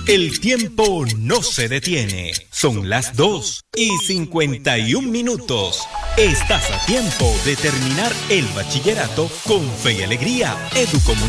El tiempo no se detiene. Son las 2:51. Estás a tiempo de terminar el bachillerato con fe y alegría. Educomunicaciones.